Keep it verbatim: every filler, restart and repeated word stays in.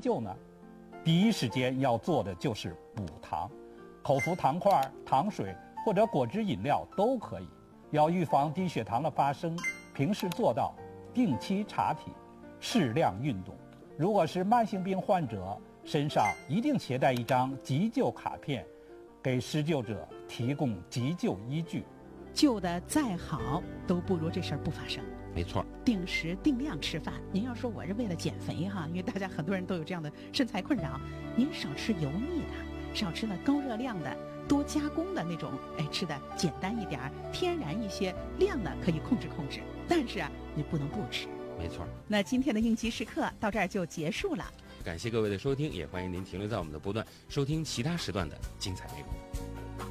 救呢？第一时间要做的就是补糖，口服糖块、糖水或者果汁饮料都可以。要预防低血糖的发生，平时做到定期查体，适量运动。如果是慢性病患者，身上一定携带一张急救卡片，给施救者提供急救依据。 救得再好，都不如这事儿不发生。 没错， 定时定量吃饭。您要说我是为了减肥哈，因为大家很多人都有这样的身材困扰，您少吃油腻的，少吃那高热量的，多加工的那种，哎，吃的简单一点，天然一些，量呢可以控制控制，但是啊，你不能不吃。 没错。 那今天的应急时刻到这儿就结束了， 感谢各位的收听，也欢迎您停留在我们的波段，收听其他时段的精彩内容。